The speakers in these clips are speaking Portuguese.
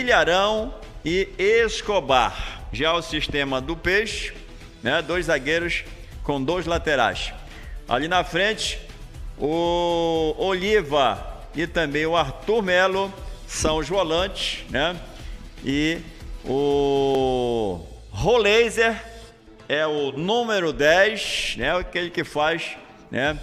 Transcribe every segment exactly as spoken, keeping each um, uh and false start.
Ilharão e Escobar. Já o sistema do Peixe, né? Dois zagueiros com dois laterais. Ali na frente, o Oliva e também o Arthur Melo são os volantes, né? E o Roleiser é o número dez, né? Aquele que faz, né,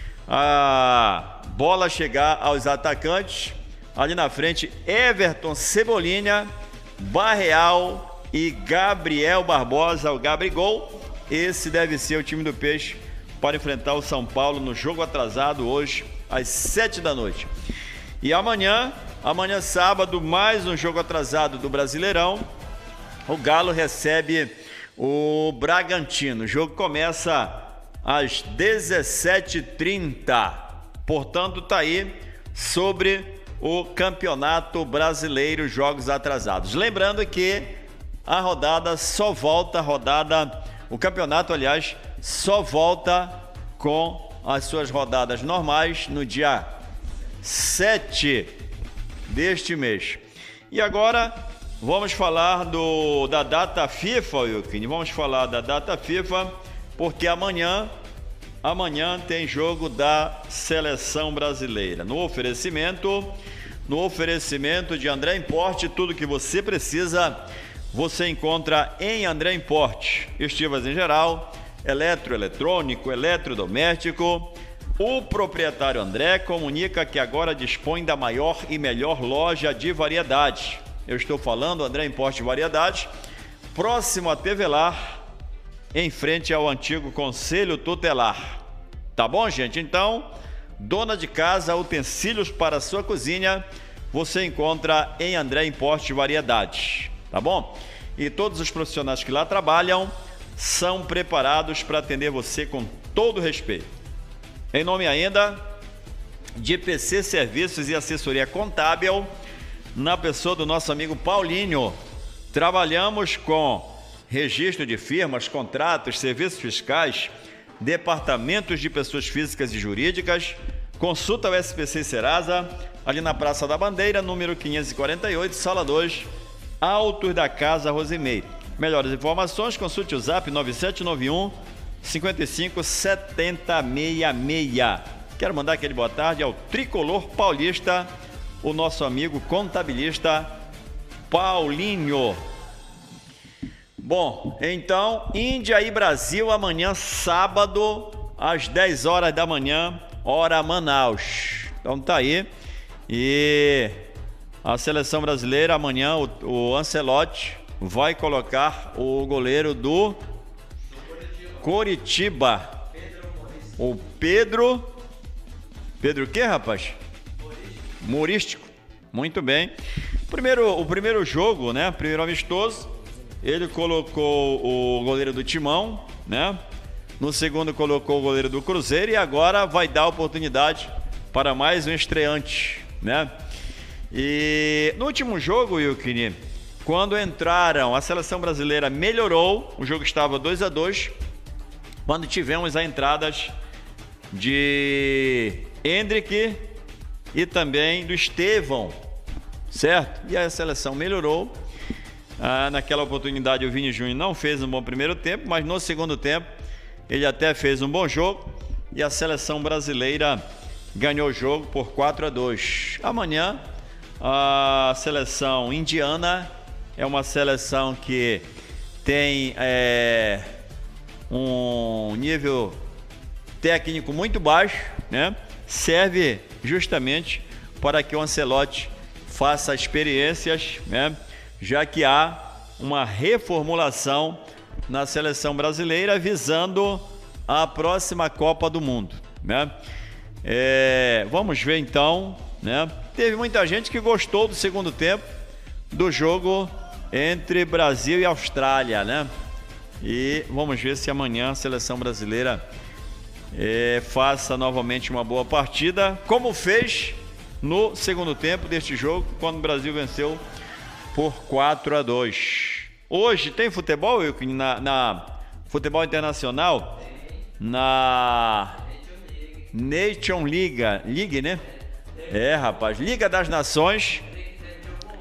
a bola chegar aos atacantes. Ali na frente, Everton Cebolinha, Barreal e Gabriel Barbosa, o Gabrigol. Esse deve ser o time do Peixe para enfrentar o São Paulo no jogo atrasado hoje, às sete da noite. E amanhã, amanhã sábado, mais um jogo atrasado do Brasileirão. O Galo recebe o Bragantino. O jogo começa às dezessete e trinta. Portanto, tá aí sobre o Campeonato Brasileiro, jogos atrasados. Lembrando que a rodada só volta, a rodada, o campeonato, aliás, só volta com as suas rodadas normais no dia sete deste mês. E agora vamos falar do, da data FIFA, Wilkin. Vamos falar da data FIFA, porque amanhã, amanhã tem jogo da Seleção Brasileira. No oferecimento, no oferecimento de André Import, tudo que você precisa, você encontra em André Import. Estivas em geral, eletroeletrônico, eletrodoméstico. O proprietário André comunica que agora dispõe da maior e melhor loja de variedades. Eu estou falando André Import Variedades, próximo a Tevelar, em frente ao antigo Conselho Tutelar. Tá bom, gente? Então, dona de casa, utensílios para a sua cozinha, você encontra em André Import Variedades. Tá bom? E todos os profissionais que lá trabalham são preparados para atender você com todo respeito. Em nome ainda de P C Serviços e Assessoria Contábil, na pessoa do nosso amigo Paulinho. Trabalhamos com registro de firmas, contratos, serviços fiscais, departamentos de pessoas físicas e jurídicas. Consulta o S P C Serasa, ali na Praça da Bandeira, número quinhentos e quarenta e oito, sala dois, Altos da Casa Rosimei. Melhores informações, consulte o zap nove sete nove um, cinco cinco sete zero seis seis. Quero mandar aquele boa tarde ao tricolor paulista, o nosso amigo contabilista Paulinho. Bom, então, Índia e Brasil amanhã, sábado, às dez horas da manhã, hora Manaus. Então tá aí. E a seleção brasileira amanhã, o, o Ancelotti vai colocar o goleiro do Coritiba, o Pedro. Pedro o quê, rapaz? Murístico. Muito bem. Primeiro, o primeiro jogo, né? Primeiro amistoso, ele colocou o goleiro do Timão, né? No segundo colocou o goleiro do Cruzeiro e agora vai dar oportunidade para mais um estreante, né? E no último jogo, Wilkini, quando entraram, a seleção brasileira melhorou, o jogo estava dois a dois, quando tivemos as entradas de Hendrick e também do Estevão, certo? E a seleção melhorou. Ah, naquela oportunidade o Vini Júnior não fez um bom primeiro tempo, mas no segundo tempo ele até fez um bom jogo e a seleção brasileira ganhou o jogo por quatro a dois. Amanhã a seleção indiana é uma seleção que tem é, um nível técnico muito baixo, né? Serve justamente para que o Ancelotti faça experiências, né? Já que há uma reformulação na seleção brasileira visando a próxima Copa do Mundo, né? É, vamos ver então, né? Teve muita gente que gostou do segundo tempo do jogo entre Brasil e Austrália, né? E vamos ver se amanhã a seleção brasileira é, faça novamente uma boa partida, como fez no segundo tempo deste jogo, quando o Brasil venceu por quatro a dois. Hoje tem futebol, Wilkin, na, na futebol internacional? Na Nation League, League, né? É, rapaz, Liga das Nações.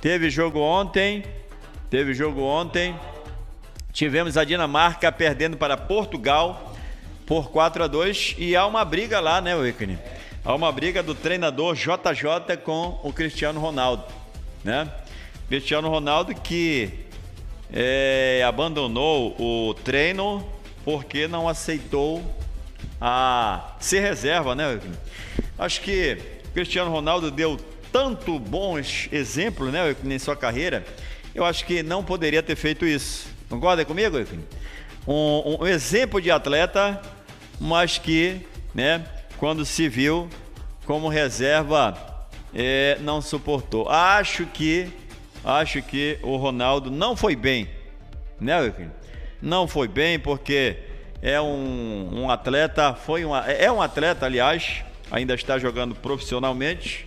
Teve jogo ontem, teve jogo ontem. Tivemos a Dinamarca perdendo para Portugal por quatro a dois e há uma briga lá, né, Wilkine? Há uma briga do treinador J J com o Cristiano Ronaldo, né? Cristiano Ronaldo que é, abandonou o treino porque não aceitou a ser reserva, né, Wilkine? Acho que Cristiano Ronaldo deu tanto bons exemplos, né, Wilkine, em sua carreira. Eu acho que não poderia ter feito isso. Concorda comigo, Wilkine? Um, um exemplo de atleta, mas que, né, quando se viu como reserva, é, não suportou. Acho que, acho que o Ronaldo não foi bem, né, Wilkine? Não foi bem porque é um, um atleta, foi uma, é um atleta, aliás, ainda está jogando profissionalmente.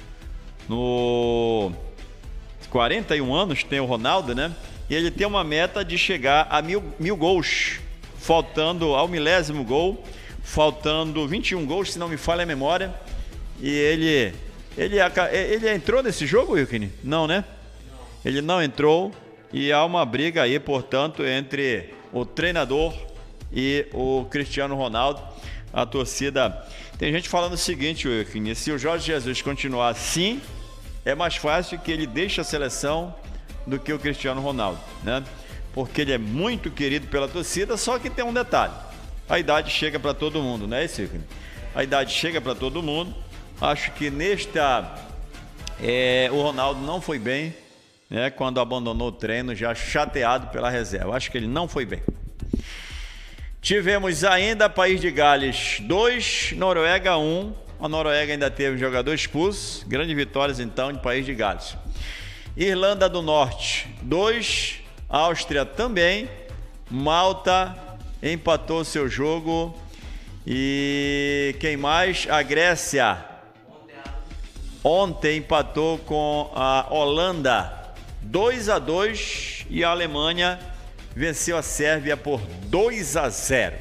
No quarenta e um anos tem o Ronaldo, né? E ele tem uma meta de chegar a mil, mil gols, faltando ao milésimo gol, faltando vinte e um gols, se não me falha a memória. E ele, ele, ele entrou nesse jogo, Wilkine? Não, né? Ele não entrou e há uma briga aí, portanto, entre o treinador e o Cristiano Ronaldo. A torcida... Tem gente falando o seguinte, Wilkine, se o Jorge Jesus continuar assim, é mais fácil que ele deixe a seleção do que o Cristiano Ronaldo, né? Porque ele é muito querido pela torcida, só que tem um detalhe: a idade chega para todo mundo, né, Wilkine? A idade chega para todo mundo. Acho que nesta é, o Ronaldo não foi bem, né, quando abandonou o treino, já chateado pela reserva. Acho que ele não foi bem. Tivemos ainda País de Gales dois, Noruega um. A Noruega ainda teve um jogador expulso. Grandes vitórias então de País de Gales. Irlanda do Norte dois, Áustria também. Malta empatou seu jogo. E quem mais? A Grécia ontem empatou com a Holanda dois a dois e a Alemanha venceu a Sérvia por dois a zero.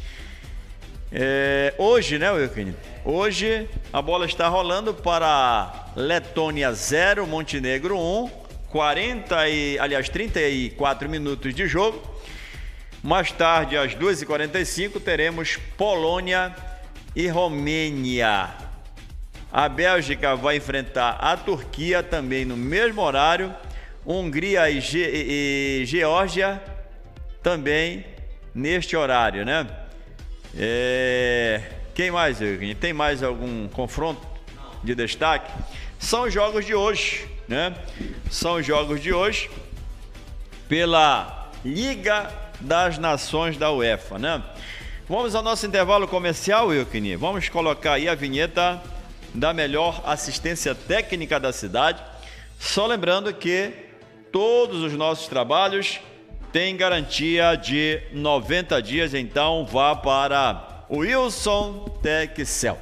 É, hoje, né, Wilkine? Hoje a bola está rolando para Letônia zero, Montenegro um, quarenta e, aliás, trinta e quatro minutos de jogo. Mais tarde, às duas e quarenta e cinco, teremos Polônia e Romênia. A Bélgica vai enfrentar a Turquia também no mesmo horário. Hungria e, Ge e, e Geórgia também neste horário, né? É... Quem mais, Eugenio? Tem mais algum confronto de destaque? São os jogos de hoje, né? São os jogos de hoje pela Liga das Nações da UEFA, né? Vamos ao nosso intervalo comercial, Eugenio. Vamos colocar aí a vinheta da melhor assistência técnica da cidade. Só lembrando que todos os nossos trabalhos têm garantia de noventa dias, então vá para o Wilson Texel.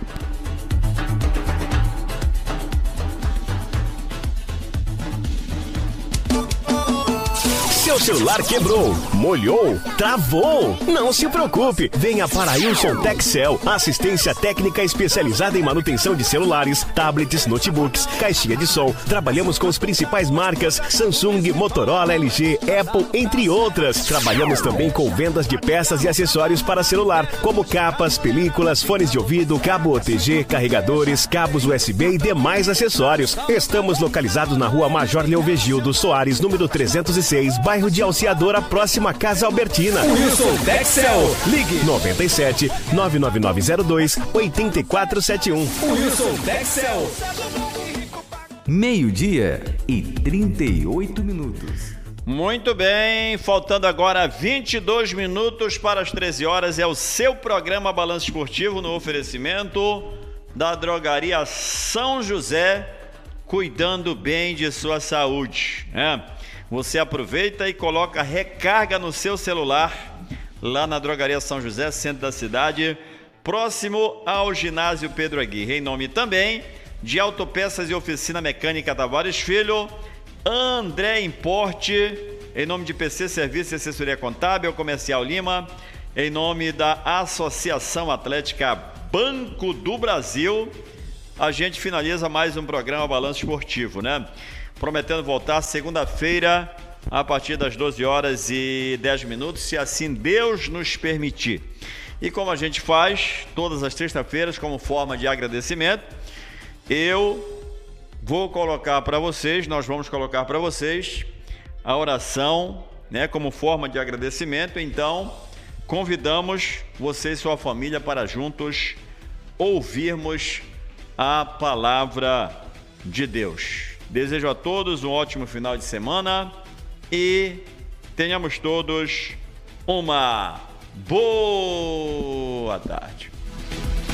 Seu celular quebrou, molhou, travou? Não se preocupe, venha para a Wilson Texel, assistência técnica especializada em manutenção de celulares, tablets, notebooks, caixinha de som. Trabalhamos com as principais marcas Samsung, Motorola, L G, Apple, entre outras. Trabalhamos também com vendas de peças e acessórios para celular, como capas, películas, fones de ouvido, cabo O T G, carregadores, cabos U S B e demais acessórios. Estamos localizados na rua Major Leovegildo Soares, número trezentos e seis, bairro de Alciadora, próxima à Casa Albertina. Wilson Texel, ligue noventa e sete, nove nove nove zero dois, oito quatro sete um. Wilson Texel. Meio-dia e trinta e oito minutos. Muito bem, faltando agora vinte e dois minutos para as treze horas, é o seu programa Balanço Esportivo no oferecimento da Drogaria São José, cuidando bem de sua saúde, né? Você aproveita e coloca recarga no seu celular lá na Drogaria São José, centro da cidade, próximo ao ginásio Pedro Aguirre. Em nome também de Autopeças e Oficina Mecânica Tavares Filho, André Importe, em nome de P C Serviço e Assessoria Contábil, Comercial Lima, em nome da Associação Atlética Banco do Brasil, a gente finaliza mais um programa Balanço Esportivo, né? prometendo voltar segunda-feira a partir das doze horas e dez minutos, se assim Deus nos permitir. E como a gente faz todas as sextas-feiras como forma de agradecimento, eu vou colocar para vocês, nós vamos colocar para vocês a oração, né, como forma de agradecimento. Então, convidamos você e sua família para juntos ouvirmos a palavra de Deus. Desejo a todos um ótimo final de semana e tenhamos todos uma boa tarde.